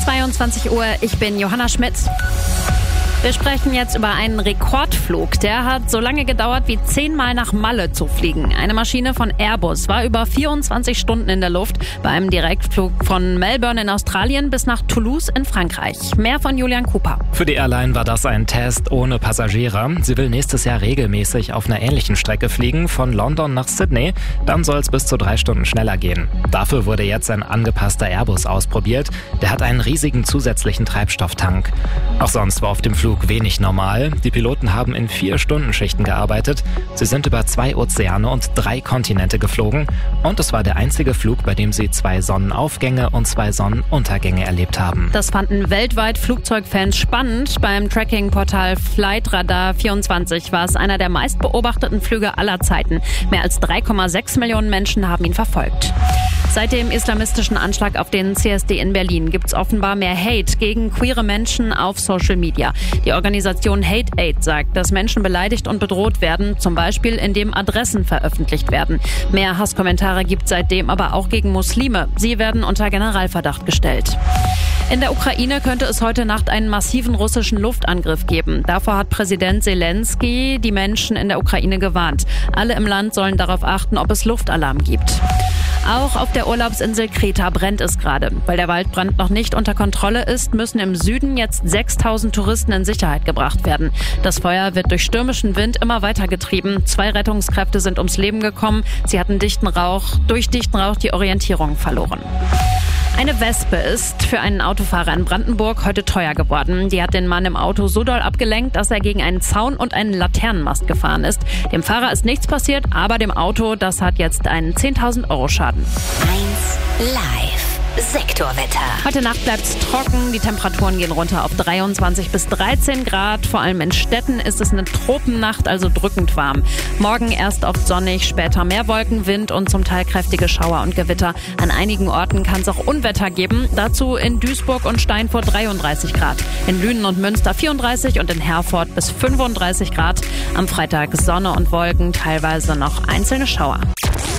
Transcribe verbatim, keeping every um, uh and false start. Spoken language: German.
ist zweiundzwanzig Uhr, ich bin Johanna Schmidt. Wir sprechen jetzt über einen Rekordflug. Der hat so lange gedauert, wie zehnmal nach Malle zu fliegen. Eine Maschine von Airbus war über vierundzwanzig Stunden in der Luft bei einem Direktflug von Melbourne in Australien bis nach Toulouse in Frankreich. Mehr von Julian Cooper. Für die Airline war das ein Test ohne Passagiere. Sie will nächstes Jahr regelmäßig auf einer ähnlichen Strecke fliegen, von London nach Sydney. Dann soll es bis zu drei Stunden schneller gehen. Dafür wurde jetzt ein angepasster Airbus ausprobiert. Der hat einen riesigen zusätzlichen Treibstofftank. Auch sonst war auf dem Flug wenig normal. Die Piloten haben in vier Stundenschichten gearbeitet. Sie sind über zwei Ozeane und drei Kontinente geflogen. Und es war der einzige Flug, bei dem sie zwei Sonnenaufgänge und zwei Sonnenuntergänge erlebt haben. Das fanden weltweit Flugzeugfans spannend. Beim Tracking-Portal Flightradar vierundzwanzig war es einer der meistbeobachteten Flüge aller Zeiten. Mehr als drei Komma sechs Millionen Menschen haben ihn verfolgt. Seit dem islamistischen Anschlag auf den C S D in Berlin gibt es offenbar mehr Hate gegen queere Menschen auf Social Media. Die Organisation Hate Aid sagt, dass Menschen beleidigt und bedroht werden, zum Beispiel indem Adressen veröffentlicht werden. Mehr Hasskommentare gibt es seitdem aber auch gegen Muslime. Sie werden unter Generalverdacht gestellt. In der Ukraine könnte es heute Nacht einen massiven russischen Luftangriff geben. Davor hat Präsident Zelensky die Menschen in der Ukraine gewarnt. Alle im Land sollen darauf achten, ob es Luftalarm gibt. Auch auf der Urlaubsinsel Kreta brennt es gerade. Weil der Waldbrand noch nicht unter Kontrolle ist, müssen im Süden jetzt sechstausend Touristen in Sicherheit gebracht werden. Das Feuer wird durch stürmischen Wind immer weiter getrieben. Zwei Rettungskräfte sind ums Leben gekommen. Sie hatten dichten Rauch, durch dichten Rauch die Orientierung verloren. Eine Wespe ist für einen Autofahrer in Brandenburg heute teuer geworden. Die hat den Mann im Auto so doll abgelenkt, dass er gegen einen Zaun und einen Laternenmast gefahren ist. Dem Fahrer ist nichts passiert, aber dem Auto, das hat jetzt einen zehntausend Euro Schaden. eins Live. Sektorwetter. Heute Nacht bleibt es trocken, die Temperaturen gehen runter auf dreiundzwanzig bis dreizehn Grad. Vor allem in Städten ist es eine Tropennacht, also drückend warm. Morgen erst oft sonnig, später mehr Wolken, Wind und zum Teil kräftige Schauer und Gewitter. An einigen Orten kann es auch Unwetter geben. Dazu in Duisburg und Steinfurt dreiunddreißig Grad. In Lünen und Münster vierunddreißig und in Herford bis fünfunddreißig Grad. Am Freitag Sonne und Wolken, teilweise noch einzelne Schauer.